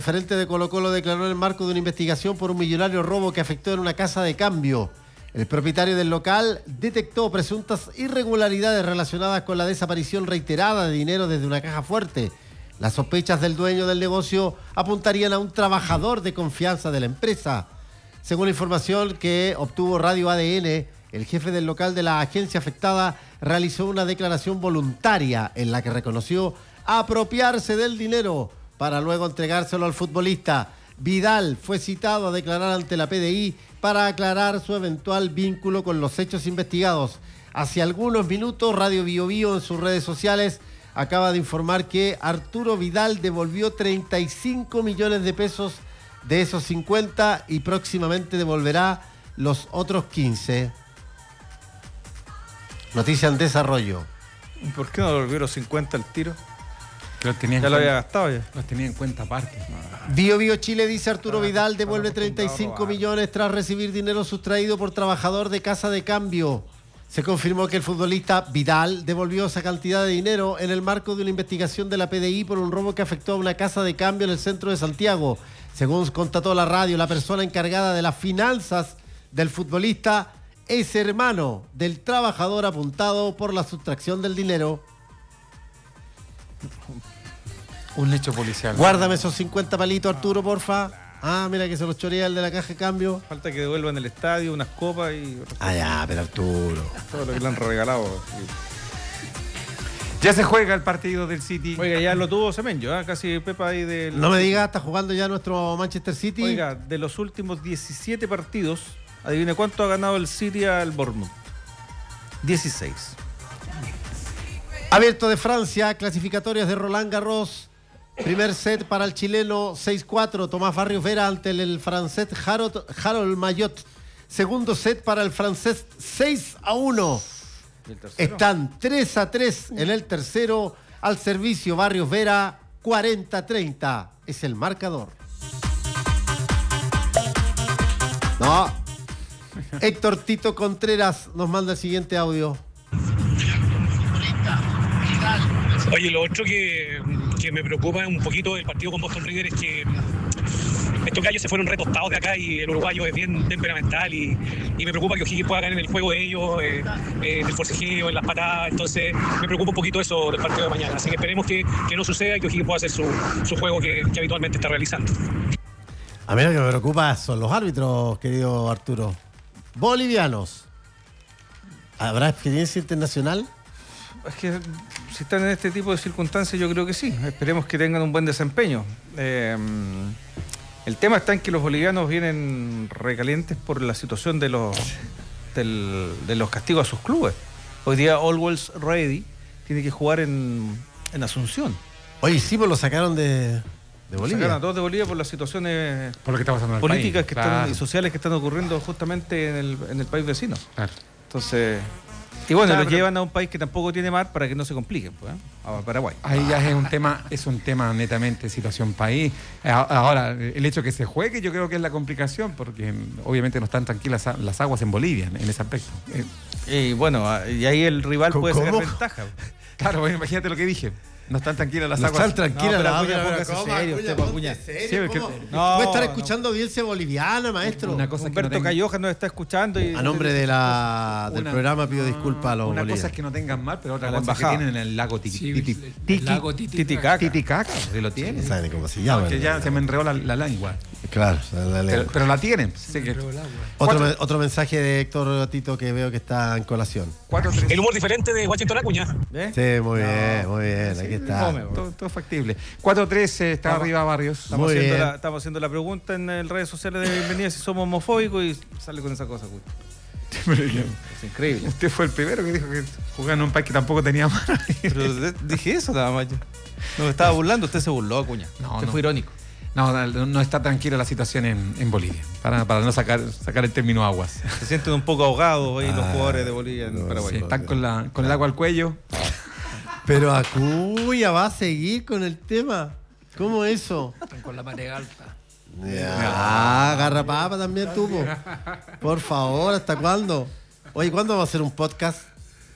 referente de Colo-Colo declaró en el marco de una investigación por un millonario robo que afectó en una casa de cambio. El propietario del local detectó presuntas irregularidades relacionadas con la desaparición reiterada de dinero desde una caja fuerte. Las sospechas del dueño del negocio apuntarían a un trabajador de confianza de la empresa. Según la información que obtuvo Radio ADN, el jefe del local de la agencia afectada realizó una declaración voluntaria en la que reconoció apropiarse del dinero para luego entregárselo al futbolista. Vidal fue citado a declarar ante la PDI para aclarar su eventual vínculo con los hechos investigados. Hace algunos minutos, Radio Bio Bio en sus redes sociales acaba de informar que Arturo Vidal devolvió 35 millones de pesos de esos 50 y próximamente devolverá los otros 15. Noticia en desarrollo. ¿Por qué no devolvieron 50 al tiro? Que ya lo había gastado ya. Los tenía en cuenta aparte. Bio Bio Chile dice Arturo Vidal devuelve 35 millones tras recibir dinero sustraído por trabajador de casa de cambio. Se confirmó que el futbolista Vidal devolvió esa cantidad de dinero en el marco de una investigación de la PDI por un robo que afectó a una casa de cambio en el centro de Santiago. Según constató la radio, la persona encargada de las finanzas del futbolista es hermano del trabajador apuntado por la sustracción del dinero. Un hecho policial. Guárdame esos 50 palitos, Arturo, porfa. Ah, mira que se los chorea el de la caja de cambio. Falta que devuelvan el estadio, unas copas y... Ah, ya, pero Arturo. Todo lo que le han regalado. Ya se juega el partido del City. Oiga, ya lo tuvo Semenyo, casi Pepa ahí del... No me digas, está jugando ya nuestro Manchester City. Oiga, de los últimos 17 partidos, adivine cuánto ha ganado el City al Bournemouth. 16. Abierto de Francia, clasificatorias de Roland Garros. Primer set para el chileno 6-4, Tomás Barrios Vera ante el francés Harold Mayot. Segundo set para el francés 6-1. Están 3-3 en el tercero. Al servicio Barrios Vera 40-30. Es el marcador. No. Héctor Tito Contreras nos manda el siguiente audio. Oye, lo otro que me preocupa un poquito del partido con Boston River es que estos gallos se fueron retostados de acá y el uruguayo es bien temperamental y me preocupa que O'Higgins pueda ganar en el juego de ellos, en el forcejeo, en las patadas. Entonces me preocupa un poquito eso del partido de mañana. Así que esperemos que no suceda y que O'Higgins pueda hacer su juego que habitualmente está realizando. A mí lo que me preocupa son los árbitros, querido Arturo. Bolivianos. ¿Habrá experiencia internacional? Es que si están en este tipo de circunstancias yo creo que sí. Esperemos que tengan un buen desempeño. El tema está en que los bolivianos vienen recalientes por la situación de los castigos a sus clubes. Hoy día Always Ready tiene que jugar en Asunción. Oye, sí, pues lo sacaron de Bolivia. Sacaron a todos de Bolivia por las situaciones por lo que está pasando en el políticas país, que claro, están, y sociales que están ocurriendo justamente en el país vecino. Claro. Entonces... Y bueno, claro, lo llevan a un país que tampoco tiene mar para que no se compliquen, pues, a Paraguay. Ahí ya es un tema netamente situación país. Ahora, el hecho que se juegue yo creo que es la complicación, porque obviamente no están tranquilas las aguas en Bolivia en ese aspecto. Y bueno, y ahí el rival puede sacar ventaja. Claro, bueno, imagínate lo que dije. No están tranquilas las no aguas. Están tranquilas las aguas. Póngase serio, usted, Acuña. Puede estar escuchando audiencia boliviana, maestro. Una cosa Humberto Calloja nos está escuchando. Y a nombre del programa pido disculpas a los Una bolivianos. cosa es que no tengan mar, pero otra cosa es que tienen el lago Titicaca. Titicaca, que lo tienen. No saben cómo se llama. Que ya se me enredó la lengua. Claro, pero la tienen. Sí que... Otro mensaje de Héctor Tito que veo que está en colación. 4-3. El humor diferente de Washington Acuña. Sí, muy bien, muy bien. Aquí está. Todo factible. 4-3 está arriba Barrios. Estamos haciendo la pregunta en las redes sociales de bienvenida si somos homofóbicos y sale con esa cosa. Es increíble. Usted fue el primero que dijo que jugaba en un país que tampoco tenía mar. Pero dije eso nada más. No me estaba burlando, usted se burló, Acuña. Usted fue irónico. No está tranquila la situación en Bolivia, para no sacar el término aguas. Se sienten un poco ahogados ahí los jugadores de Bolivia en Paraguay. Sí, están con el agua al cuello. Pero Acuña va a seguir con el tema. ¿Cómo eso? Están con la marea alta. Garrapapa también tuvo. Por favor, ¿hasta cuándo? Oye, ¿cuándo vamos a hacer un podcast?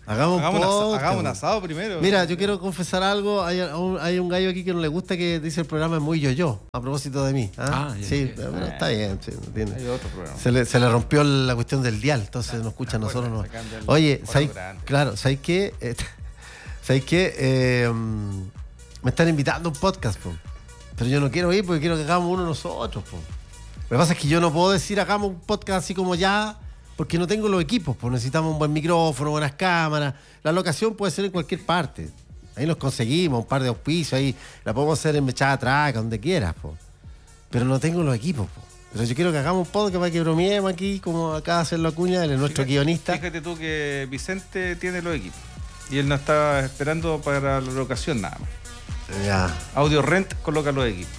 Hagamos un asado primero. Mira, yo quiero confesar algo. Hay un gallo aquí que no le gusta, que dice el programa es muy yo-yo, a propósito de mí. Sí, pero está bien. Sí, no tiene. Hay otro programa. Se le rompió la cuestión del dial, entonces nos escucha a nosotros. No. Oye, ¿sabes qué? ¿Sabes qué? Me están invitando a un podcast, po. Pero yo no quiero ir porque quiero que hagamos uno nosotros, po. Lo que pasa es que yo no puedo decir hagamos un podcast así como ya, porque no tengo los equipos, pues necesitamos un buen micrófono, buenas cámaras. La locación puede ser en cualquier parte. Ahí nos conseguimos un par de auspicios, ahí la podemos hacer en Mechada Traca, donde quieras, po. Pero no tengo los equipos, po. Pero yo quiero que hagamos un podcast para que bromeemos aquí, como acá hacer la cuña, él es nuestro guionista. Fíjate tú que Vicente tiene los equipos y él no está esperando para la locación nada más. Ya. Audio Rent coloca los equipos.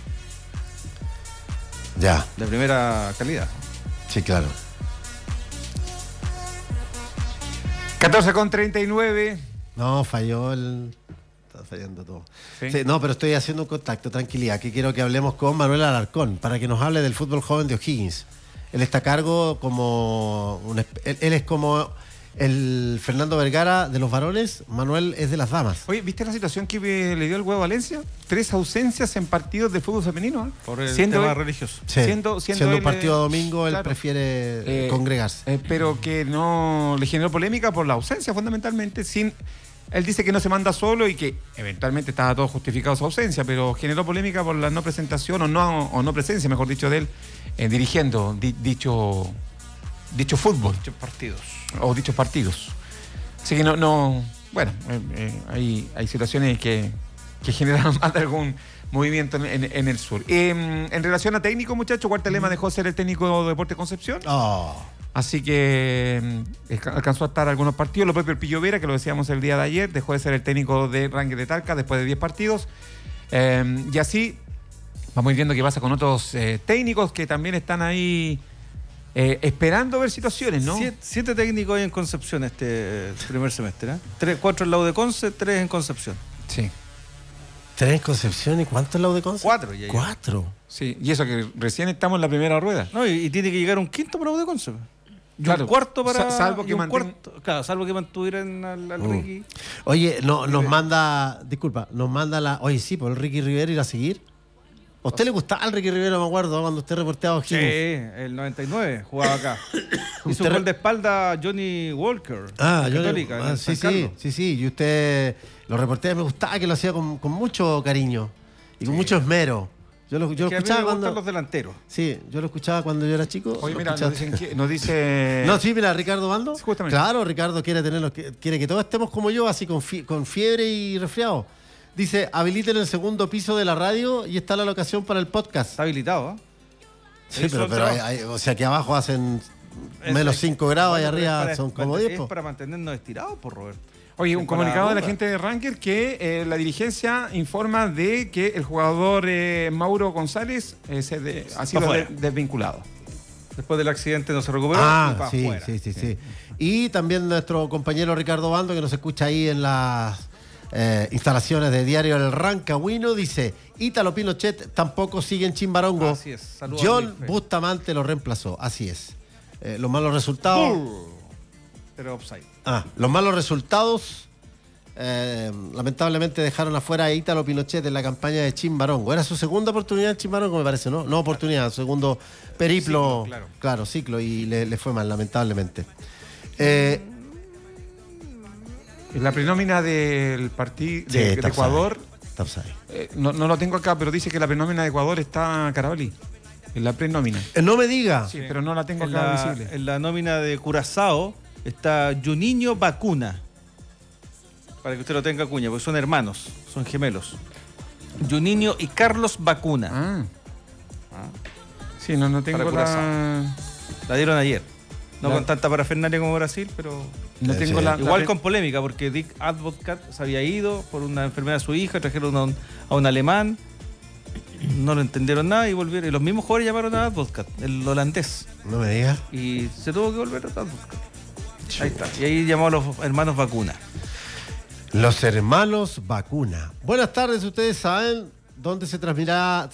Ya. De primera calidad. Sí, claro. 14:39. No, falló el... Está fallando todo. ¿Sí? Sí, no, pero estoy haciendo un contacto, tranquilidad. Aquí quiero que hablemos con Manuel Alarcón para que nos hable del fútbol joven de O'Higgins. Él está a cargo como... Él es como el Fernando Vergara de los varones, Manuel es de las damas. Oye, ¿viste la situación que le dio el Huevo Valencia? 3 ausencias en partidos de fútbol femenino. Por el tema religioso. Sí. Siendo un partido domingo, él claro, prefiere congregarse. Pero que no le generó polémica por la ausencia, fundamentalmente. Él dice que no se manda solo y que eventualmente estaba todo justificado su ausencia, pero generó polémica por la no presentación o no presencia, mejor dicho, de él dirigiendo dicho fútbol. Dichos partidos. O dichos partidos. Así que hay situaciones que generan más de algún movimiento en el sur. En relación a técnico, muchachos, Guartelema dejó de ser el técnico de Deportes Concepción. Así que alcanzó a estar algunos partidos. Lo propio el Pillo Vera, que lo decíamos el día de ayer, dejó de ser el técnico de Rangers de Talca después de 10 partidos. Y así vamos viendo qué pasa con otros técnicos que también están ahí esperando ver situaciones, ¿no? 7 técnicos hay en Concepción este primer semestre, ¿eh? 4 en la U de Conce, 3 en Concepción. Sí. 3 en Concepción, ¿y cuánto en la U de Conce? 4 ya. 4. Sí, y eso que recién estamos en la primera rueda. No, y tiene que llegar un quinto para la U de Conce. Claro, un cuarto para... salvo que salvo que mantuvieran al Ricky. Oye, nos manda la... Oye, sí, por el Ricky Rivera ir a seguir. ¿A usted le gustaba al Ricky Rivera, me acuerdo, cuando usted reporteaba a Sí, el 99 jugaba acá. Hizo un gol de espalda a Johnny Walker. Católica, sí. Y usted lo reportea, me gustaba que lo hacía con mucho cariño y con mucho esmero. Yo lo escuchaba cuando... los delanteros. Sí, yo lo escuchaba cuando yo era chico. Oye, mira, nos dice... No, sí, mira, Ricardo Bando. Sí, justamente. Claro, Ricardo quiere que todos estemos como yo, así con fiebre y resfriado. Dice, habiliten el segundo piso de la radio y está la locación para el podcast. Está habilitado, ¿eh? Sí, pero o sea, que abajo hacen menos 5 grados y arriba son como 10. Es para mantenernos estirados, por Roberto. Oye, un comunicado de la gente de Rangers que la dirigencia informa de que el jugador Mauro González ha sido desvinculado. Después del accidente no se recuperó. Sí. Y también nuestro compañero Ricardo Bando, que nos escucha ahí en las instalaciones de Diario El Rancagüino, dice: Ítalo Pinochet tampoco sigue en Chimbarongo. Así es. Saludos. John Bustamante lo reemplazó. Así es. Los malos resultados. Pero offside. Los malos resultados lamentablemente dejaron afuera a Ítalo Pinochet en la campaña de Chimbarongo. Era su segunda oportunidad en Chimbarongo, me parece, ¿no? No oportunidad, segundo periplo. Ciclo, claro, ciclo, y le fue mal, lamentablemente. La prenómina del partido de Ecuador. No lo tengo acá, pero dice que la prenómina de Ecuador está Carabalí. En la prenómina. No me diga. Sí, pero no la tengo acá visible. En la nómina de Curazao está Juninho Bacuna. Para que usted lo tenga, cuña, porque son hermanos, son gemelos. Juninho y Carlos Bacuna. Sí, no tengo la dieron ayer. No con tanta parafernalia como Brasil, pero... No tengo igual con polémica, porque Dick Advocat se había ido por una enfermedad de su hija, trajeron a un alemán, no lo entendieron nada y volvieron. Y los mismos jugadores llamaron a Advocat, el holandés. No me digas. Y se tuvo que volver a Advocat. Ahí está. Y ahí llamó a los hermanos Bacuna. Los hermanos Bacuna. Buenas tardes, ustedes saben dónde se transmitirá...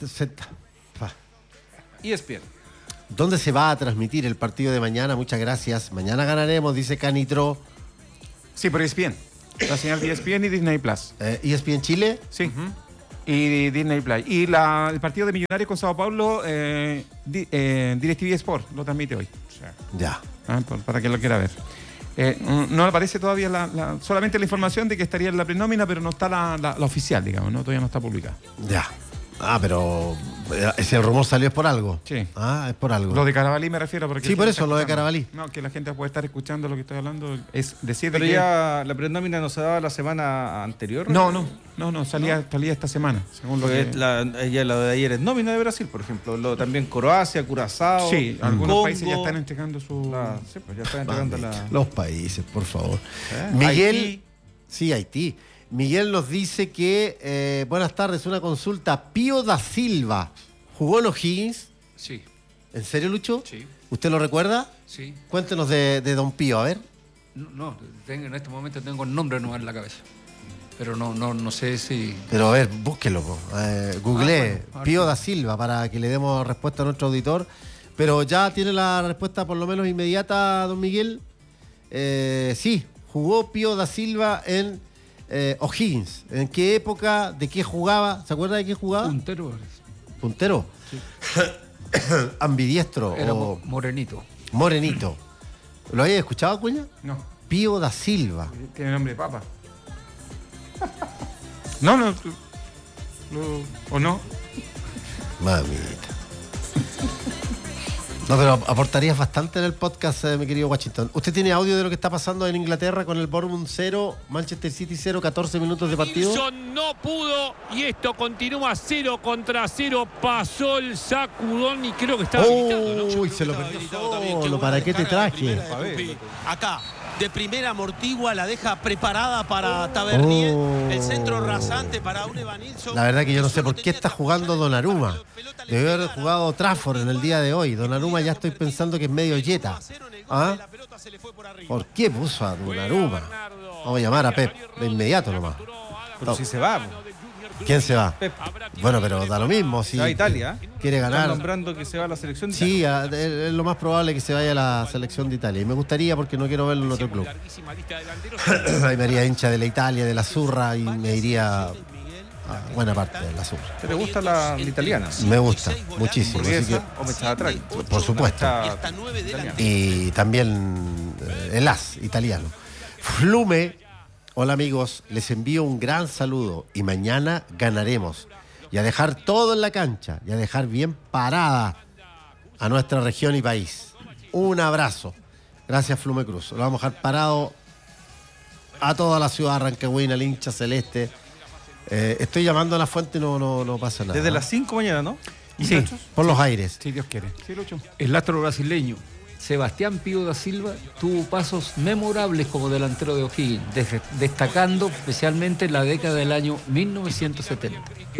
ESPN. ¿Dónde se va a transmitir el partido de mañana? Muchas gracias. Mañana ganaremos, dice Canitro. Sí, por ESPN. La señal de ESPN y Disney Plus. ¿ESPN Chile? Sí. Y Disney Plus. Y el partido de Millonarios con Sao Paulo, DirecTV Sport lo transmite hoy. Ya. Para quien lo quiera ver. No aparece todavía solamente la información de que estaría en la prenómina, pero no está la oficial, digamos, ¿no? Todavía no está publicada. Ya. Pero ese rumor salió es por algo. Sí. Es por algo. Lo de Carabalí me refiero. Porque sí, por eso, lo de Carabalí. No, que la gente puede estar escuchando lo que estoy hablando. Es decir, pero ya la prenómina no se daba la semana anterior. No, salía esta semana. Según lo que... la de ayer es nómina de Brasil, por ejemplo. También Croacia, Curazao. Sí, algunos Congo, países ya están entregando su... sí, pues ya están entregando Los países, por favor. Miguel... Haití. Sí, Haití. Miguel nos dice que, buenas tardes, una consulta. Pío da Silva, ¿jugó en O'Higgins? Sí. ¿En serio, Lucho? Sí. ¿Usted lo recuerda? Sí. Cuéntenos de don Pío, a ver. No, en este momento tengo el nombre nomás en la cabeza. Pero no sé si... Pero a ver, búsquelo. Googleé bueno, Pío da Silva para que le demos respuesta a nuestro auditor. Pero ya tiene la respuesta por lo menos inmediata, don Miguel. Sí, jugó Pío da Silva en O'Higgins. ¿En qué época? ¿De qué jugaba? ¿Se acuerda de qué jugaba? Puntero. ¿Puntero? Sí. ¿Ambidiestro? Era o morenito. morenito? ¿Lo había escuchado, Cuña? No. Pío da Silva. Tiene nombre de papa. No. ¿O no? Mamita. No, pero aportarías bastante en el podcast, mi querido Washington. ¿Usted tiene audio de lo que está pasando en Inglaterra con el Bournemouth 0, Manchester City 0, 14 minutos de partido? Wilson no pudo y esto continúa 0-0. Pasó el sacudón y creo que estaba gritando, ¿no? Uy, se lo perdió solo. ¿Para qué te traje? Acá, de primera amortigua, la deja preparada para Tavernier. El centro rasante para un Evanilson. La verdad que yo no sé por qué está jugando Donnarumma. Debió haber jugado Trafford en el día de hoy. Donnarumma ya estoy pensando que es medio yeta. ¿Ah? ¿Por qué puso a Donnarumma? Vamos a llamar a Pep de inmediato nomás. Pero si se va. ¿Quién se va? Pep. Bueno, pero da lo mismo. Si se va a Italia. Quiere Están ganar. nombrando que se va a la selección. Sí, es lo más probable que se vaya a la selección de Italia. Y me gustaría porque no quiero verlo en otro club. Ahí me haría hincha de la Italia, de la Zurra y me iría a buena parte de la Zurra. ¿Te gusta la italiana? Me gusta muchísimo. Así que, ¿Burguesa o me echaba atrás? por supuesto. Y también el as italiano. Flume. Hola amigos, les envío un gran saludo y mañana ganaremos. Y a dejar todo en la cancha y a dejar bien parada a nuestra región y país. Un abrazo. Gracias, Flume Cruz. Lo vamos a dejar parado a toda la ciudad rancagüina, al hincha celeste. Estoy llamando a la fuente y no pasa nada. Desde las 5 mañana, ¿no? Sí, por los aires. Si Dios quiere. Sí, Lucho. El astro brasileño Sebastián Pío da Silva tuvo pasos memorables como delantero de O'Higgins, destacando especialmente en la década del año 1970.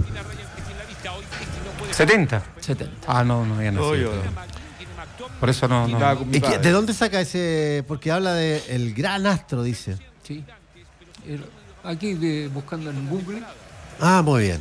70. No, ya no. Por eso no. ¿Y de dónde saca ese? Porque habla de el gran astro, dice. Sí. Aquí buscando en Google. Muy bien.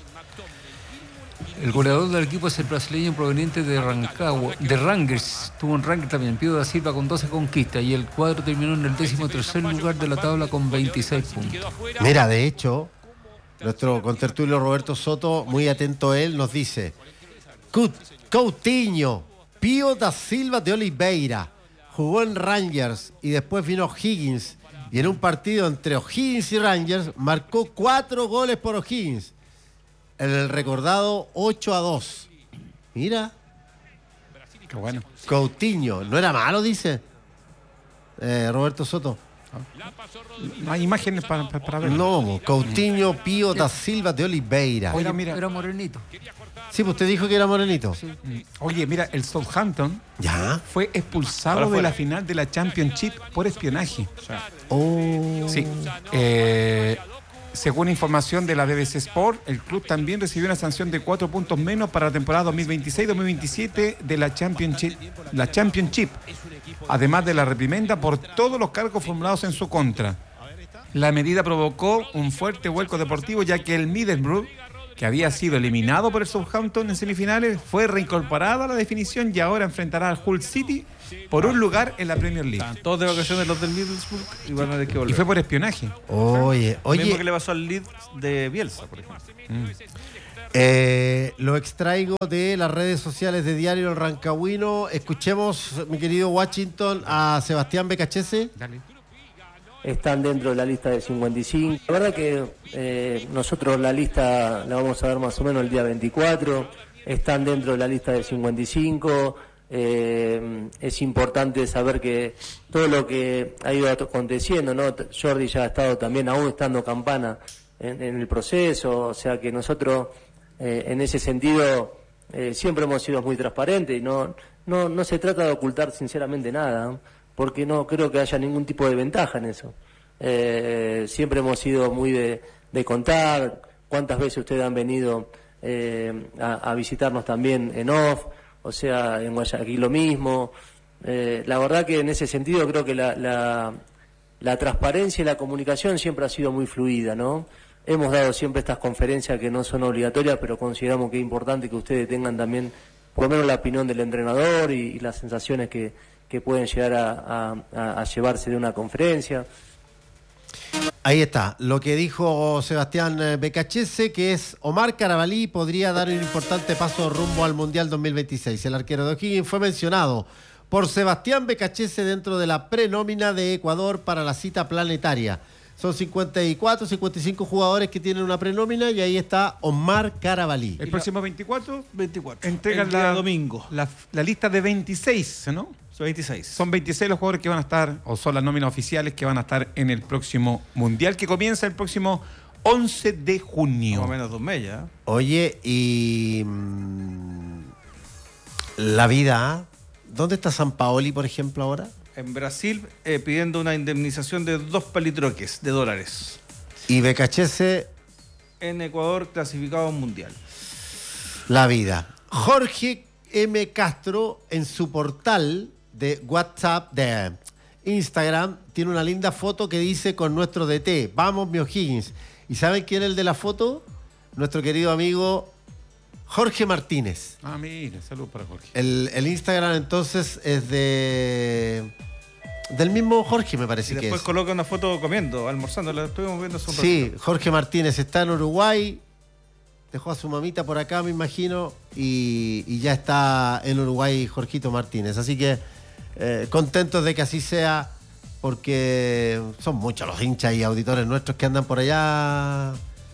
El goleador del equipo es el brasileño proveniente de Rancagua, de Rangers. Estuvo en Rangers también, Pío da Silva con 12 conquistas y el cuadro terminó en el 13º lugar de la tabla con 26 puntos. Mira, de hecho, nuestro contertulio Roberto Soto, muy atento a él, nos dice: Coutinho, Pío da Silva de Oliveira, jugó en Rangers y después vino O'Higgins y en un partido entre O'Higgins y Rangers marcó 4 goles por O'Higgins. En el recordado 8-2. Mira. Qué bueno. Coutinho. ¿No era malo, dice? Roberto Soto. No hay imágenes para ver. No, Coutinho, Pío da Silva de Oliveira. Oye, mira. Era morenito. Sí, pues usted dijo que era morenito. Sí. Oye, mira, el Southampton ¿Ya? fue expulsado de la final de la Championship por espionaje. Sí. Según información de la BBC Sport, el club también recibió una sanción de 4 puntos menos para la temporada 2026-2027 de la Championship, además de la reprimenda por todos los cargos formulados en su contra. La medida provocó un fuerte vuelco deportivo, ya que el Middlesbrough que había sido eliminado por el Southampton en semifinales, fue reincorporado a la definición y ahora enfrentará al Hull City por un lugar en la Premier League. Están todos de vacaciones los del Middlesbrough y van a tener que volver. Y fue por espionaje. Oye. Lo mismo que le pasó al Leeds de Bielsa, por ejemplo. Lo extraigo de las redes sociales de Diario El Rancagüino. Escuchemos, mi querido Washington, a Sebastián Becachese. Dale. Están dentro de la lista de 55. La verdad que nosotros la lista la vamos a ver más o menos el día 24. Están dentro de la lista de 55. Es importante saber que todo lo que ha ido aconteciendo, ¿no? Jordi ya ha estado también, aún estando Campana, en el proceso. O sea que nosotros, en ese sentido, siempre hemos sido muy transparentes y no se trata de ocultar sinceramente nada, ¿no? Porque no creo que haya ningún tipo de ventaja en eso. Siempre hemos sido muy de contar cuántas veces ustedes han venido a visitarnos también en off, o sea, en Guayaquil lo mismo. La verdad que en ese sentido creo que la transparencia y la comunicación siempre ha sido muy fluida, ¿no? Hemos dado siempre estas conferencias que no son obligatorias, pero consideramos que es importante que ustedes tengan también por lo menos la opinión del entrenador y las sensaciones que pueden llegar a llevarse de una conferencia. Ahí está, lo que dijo Sebastián Becachese, que es Omar Carabalí podría dar un importante paso rumbo al Mundial 2026. El arquero de O'Higgins fue mencionado por Sebastián Becachese dentro de la prenómina de Ecuador para la cita planetaria. Son 54, 55 jugadores que tienen una prenómina y ahí está Omar Carabalí. El próximo 24 entregan el día domingo. La lista de 26, ¿no? Son 26. Son 26 los jugadores que van a estar, o son las nóminas oficiales que van a estar en el próximo Mundial, que comienza el próximo 11 de junio. Más o menos 2 meses, ¿eh? Oye, y la vida, ¿dónde está Sampaoli, por ejemplo, ahora? En Brasil, pidiendo una indemnización de 2 palitroques de dólares. Y Becachese, En Ecuador, clasificado a un mundial. la vida. Jorge M. Castro, en su portal de WhatsApp, de Instagram, tiene una linda foto que dice con nuestro DT, vamos mi O'Higgins. ¿Y saben quién es el de la foto? Nuestro querido amigo Jorge Martínez. Ah, mira, salud para Jorge. El Instagram entonces es del mismo Jorge, me parece Y que después es. coloca una foto comiendo, almorzando, la estuvimos viendo hace un Sí, ratito. Jorge Martínez está en Uruguay, dejó a su mamita por acá, me imagino, y ya está en Uruguay Jorgito Martínez. Así que contentos de que así sea, porque son muchos los hinchas y auditores nuestros que andan por allá.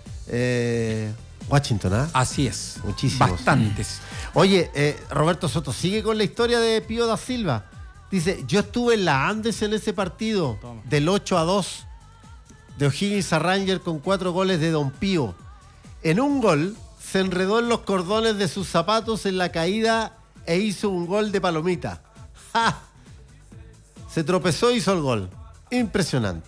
Washington, ¿ah? Así es. Muchísimos. Bastantes. Oye, Roberto Soto sigue con la historia de Pío da Silva. Dice, yo estuve en la Andes en ese partido, del 8-2, de O'Higgins a Ranger con 4 goles de Don Pío. En un gol, se enredó en los cordones de sus zapatos en la caída e hizo un gol de palomita. ¡Ja! Se tropezó e hizo el gol. Impresionante.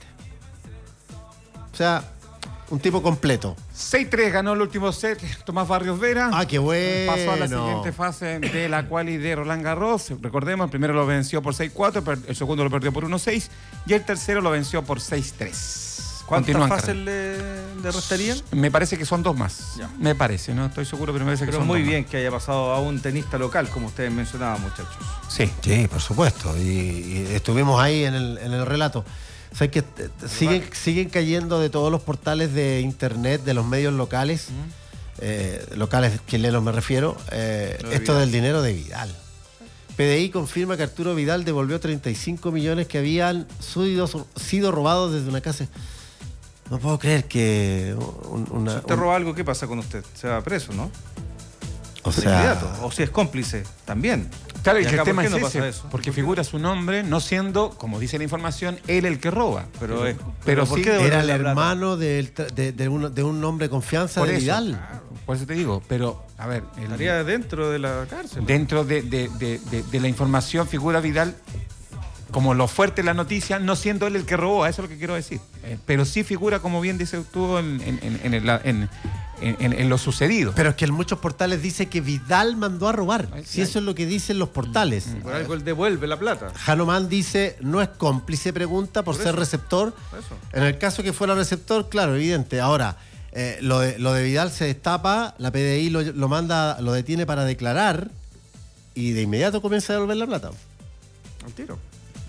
O sea, un tipo completo. 6-3 ganó el último set Tomás Barrios Vera. Ah, qué bueno. Pasó a la siguiente fase de la quali de Roland Garros. Recordemos, el primero lo venció por 6-4, el segundo lo perdió por 1-6 y el tercero lo venció por 6-3. ¿Cuántas fases le restarían? Me parece que son 2 más. Ya. Me parece, no estoy seguro, pero me parece que Pero son muy 2 bien más. que haya pasado a un tenista local, como ustedes mencionaban, muchachos. Sí. Sí, por supuesto. Y estuvimos ahí en el relato. O sea, que siguen cayendo de todos los portales de internet, de los medios locales, locales chilenos me refiero, esto del dinero de Vidal. PDI confirma que Arturo Vidal devolvió 35 millones que habían sido robados desde una casa. No puedo creer que Si usted roba algo, ¿qué pasa con usted? Se va preso, ¿no? O De sea, inmediato. O si es cómplice, también. Claro, y ¿Y que el acá tema por qué es no ese, pasa eso? porque figura su nombre no siendo, como dice la información, él el que roba. Pero sí, ¿por qué devolver era el la plata? hermano de un hombre de confianza por de eso, Vidal. por eso te digo, pero a ver, Estaría dentro de la cárcel. dentro de la información figura Vidal como lo fuerte de la noticia, no siendo él el que robó, eso es lo que quiero decir. Pero sí figura, como bien dice tú, en lo sucedido. Pero es que en muchos portales dice que Vidal mandó a robar. Si eso es lo que dicen los portales. Por algo él devuelve la plata. Hanuman dice, no es cómplice, pregunta, por ser receptor. Por eso. En el caso que fuera receptor, claro, evidente. Ahora, Lo de Vidal se destapa, la PDI lo manda, lo detiene para declarar y de inmediato comienza a devolver la plata. Al tiro.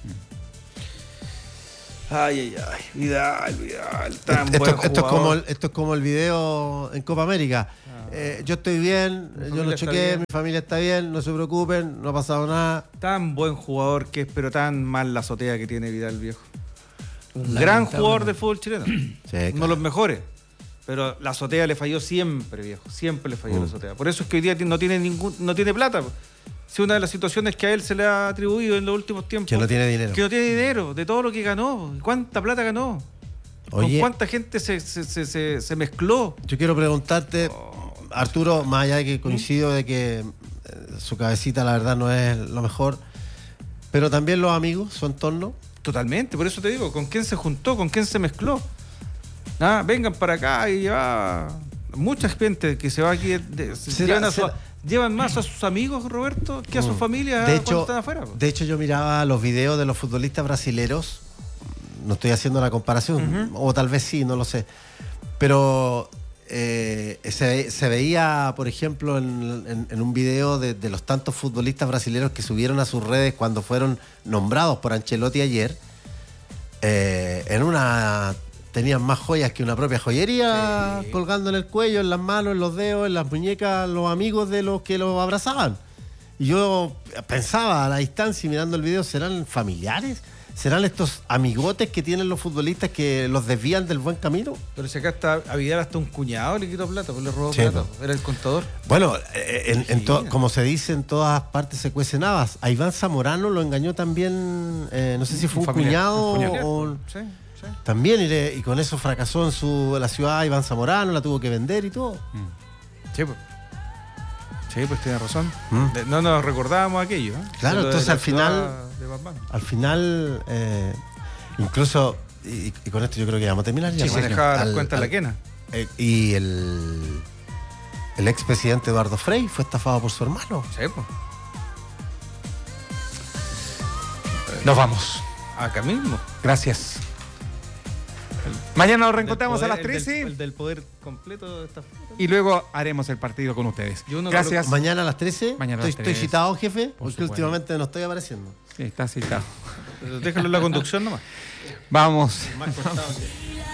Ay, Vidal, tan buen jugador. Esto es como el video en Copa América. Yo estoy bien, yo lo chequeé, mi familia está bien, no se preocupen, no ha pasado nada. Tan buen jugador que es, pero tan mal la azotea que tiene Vidal, viejo. Un gran jugador del fútbol chileno. Sí, claro. Uno de los mejores. Pero la azotea le falló siempre, viejo. Siempre le falló la azotea. Por eso es que hoy día no tiene plata. Si una de las situaciones que a él se le ha atribuido en los últimos tiempos. Que no tiene dinero. Que no tiene dinero de todo lo que ganó. ¿Cuánta plata ganó? Oye, ¿con cuánta gente se mezcló? Yo quiero preguntarte, Arturo, más allá de que coincido de que su cabecita la verdad no es lo mejor, pero también los amigos, su entorno. Totalmente, por eso te digo, ¿con quién se juntó? ¿Con quién se mezcló? Vengan para acá y ya. Mucha gente que se va aquí llevan más a sus amigos, Roberto, que a su familia cuando están afuera. De hecho, yo miraba los videos de los futbolistas brasileros. No estoy haciendo la comparación, o tal vez sí, no lo sé. Pero se veía, por ejemplo, en un video de los tantos futbolistas brasileños que subieron a sus redes cuando fueron nombrados por Ancelotti ayer. Tenían más joyas que una propia joyería, colgando en el cuello, en las manos, en los dedos, en las muñecas, los amigos de los que los abrazaban. Y yo pensaba a la distancia, mirando el video, ¿serán familiares? ¿Serán estos amigotes que tienen los futbolistas que los desvían del buen camino? Pero si acá está a Vidal hasta un cuñado le quitó plata, pues le robó plata. Era el contador. Bueno, como se dice, en todas partes se cuecen habas. A Iván Zamorano lo engañó también, no sé si fue un cuñado o... Sí. También, y con eso fracasó en la ciudad Iván Zamorano, la tuvo que vender y todo. Sí, pues tiene razón. No nos recordábamos aquello. Claro, entonces al final, incluso, y con esto yo creo que vamos a terminar ya. Sí, se dejaba las cuentas la quena. Y el expresidente Eduardo Frei fue estafado por su hermano. Sí, pues. Nos vamos. Acá mismo. Gracias. Mañana nos reencontramos a las 13. El del poder completo de esta. Y luego haremos el partido con ustedes. Gracias. Mañana a las 13. Estoy citado, jefe, porque supuesto. últimamente no estoy apareciendo. Sí, está citado. Pero déjalo en la conducción nomás. Vamos. Más cortado que...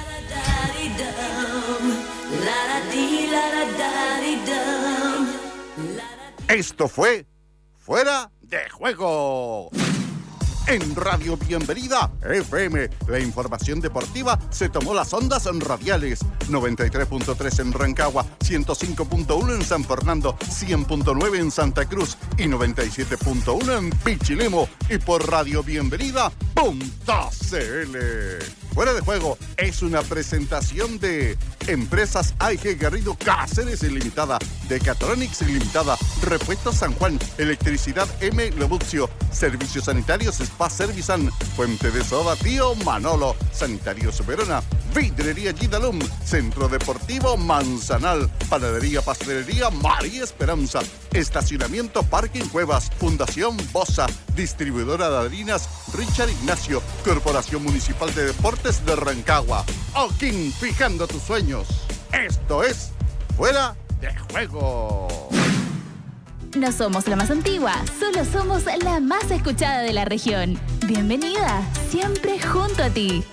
Esto fue Fuera de Juego. En Radio Bienvenida FM, la información deportiva se tomó las ondas radiales. 93.3 en Rancagua, 105.1 en San Fernando, 100.9 en Santa Cruz y 97.1 en Pichilemu y por radiobienvenida.cl. Fuera de Juego es una presentación de Empresas AIG Garrido Cáceres Limitada, Decatronics Limitada, Repuestos San Juan, Electricidad M. Lobucio, Servicios Sanitarios Spa Servisan, Fuente de Soda Tío Manolo, Sanitarios Verona, Vidrería Gidalum, Centro Deportivo Manzanal, Panadería Pastelería María Esperanza, Estacionamiento Parking Cuevas, Fundación Bosa, Distribuidora de harinas Richard Ignacio, Corporación Municipal de Deportes de Rancagua. Oquín, fijando tus sueños. Esto es Fuera de Juego. No somos la más antigua, solo somos la más escuchada de la región. Bienvenida, siempre junto a ti.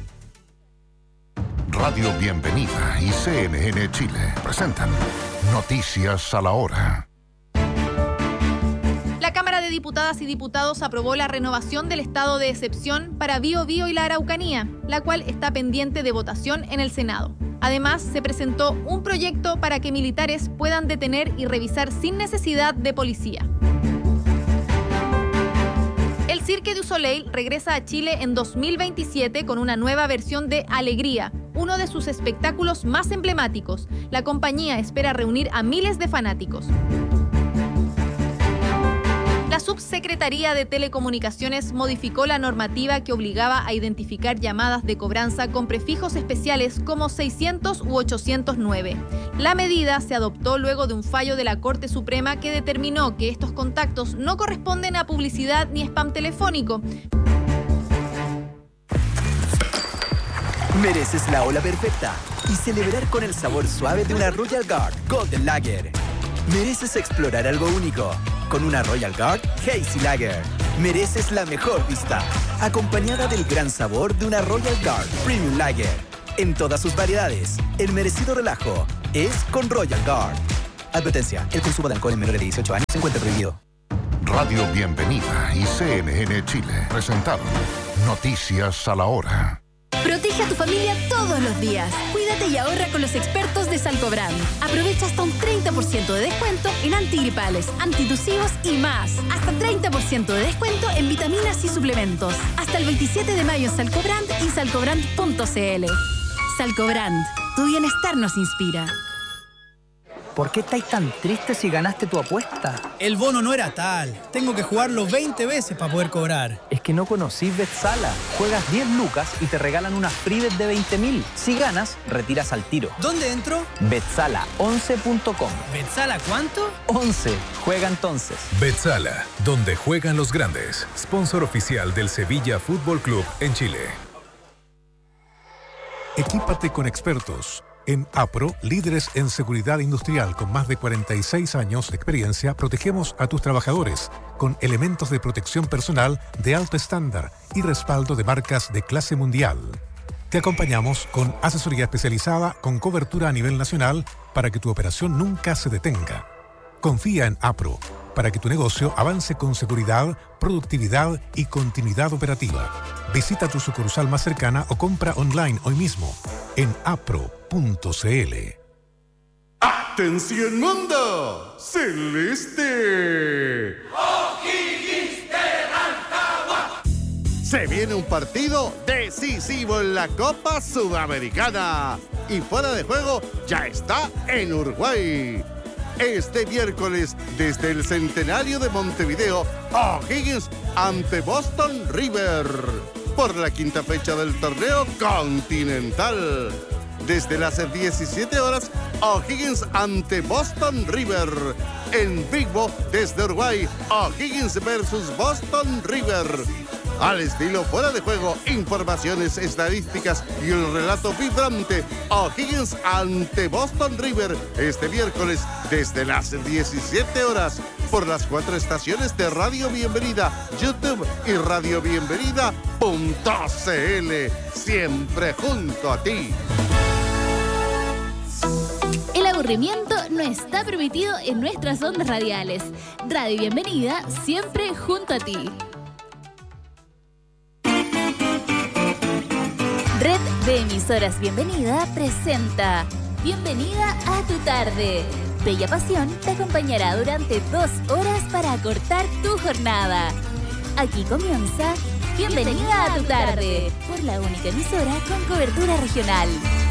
Radio Bienvenida y CNN Chile presentan Noticias a la Hora. La Cámara de Diputadas y Diputados aprobó la renovación del estado de excepción para Biobío y la Araucanía, la cual está pendiente de votación en el Senado. Además, se presentó un proyecto para que militares puedan detener y revisar sin necesidad de policía. El Cirque du Soleil regresa a Chile en 2027 con una nueva versión de Alegría, uno de sus espectáculos más emblemáticos. La compañía espera reunir a miles de fanáticos. La Subsecretaría de Telecomunicaciones modificó la normativa que obligaba a identificar llamadas de cobranza con prefijos especiales como 600 u 809. La medida se adoptó luego de un fallo de la Corte Suprema que determinó que estos contactos no corresponden a publicidad ni spam telefónico. Mereces la ola perfecta y celebrar con el sabor suave de una Royal Guard Golden Lager. Mereces explorar algo único con una Royal Guard Hazy Lager. Mereces la mejor vista, acompañada del gran sabor de una Royal Guard Premium Lager. En todas sus variedades, el merecido relajo es con Royal Guard. Advertencia, el consumo de alcohol en menores de 18 años se encuentra prohibido. Radio Bienvenida y CNN Chile presentaron Noticias a la Hora. Protege a tu familia todos los días. Cuídate y ahorra con los expertos de Salcobrand. Aprovecha hasta un 30% de descuento en antigripales, antitusivos y más. Hasta 30% de descuento en vitaminas y suplementos. Hasta el 27 de mayo en Salcobrand y salcobrand.cl. Salcobrand, tu bienestar nos inspira. ¿Por qué estáis tan tristes si ganaste tu apuesta? El bono no era tal. Tengo que jugarlo 20 veces para poder cobrar. Es que no conocís Betsala. Juegas 10 lucas y te regalan una free bet de 20.000. Si ganas, retiras al tiro. ¿Dónde entro? Betsala11.com. ¿Betsala cuánto? 11. Juega entonces. Betsala, donde juegan los grandes. Sponsor oficial del Sevilla Fútbol Club en Chile. Equípate con expertos. En APRO, líderes en seguridad industrial con más de 46 años de experiencia, protegemos a tus trabajadores con elementos de protección personal de alto estándar y respaldo de marcas de clase mundial. Te acompañamos con asesoría especializada con cobertura a nivel nacional para que tu operación nunca se detenga. Confía en APRO para que tu negocio avance con seguridad, productividad y continuidad operativa. Visita tu sucursal más cercana o compra online hoy mismo en apro.cl. ¡Atención mundo! ¡Celeste! ¡O'Higgins de Rancagua! Se viene un partido decisivo en la Copa Sudamericana. Y fuera de juego ya está en Uruguay. Este miércoles, desde el Centenario de Montevideo, O'Higgins ante Boston River. Por la quinta fecha del torneo continental. Desde las 17 horas, O'Higgins ante Boston River. En Vivo, desde Uruguay, O'Higgins versus Boston River. Al estilo fuera de juego, informaciones, estadísticas y un relato vibrante. O'Higgins ante Boston River este miércoles desde las 17 horas por las 4 estaciones de Radio Bienvenida, YouTube y radiobienvenida.cl. Siempre junto a ti. El aburrimiento no está permitido en nuestras ondas radiales. Radio Bienvenida, siempre junto a ti. Red de Emisoras Bienvenida presenta Bienvenida a tu tarde. Bella Pasión te acompañará durante 2 horas para acortar tu jornada. Aquí comienza Bienvenida a tu tarde, por la única emisora con cobertura regional.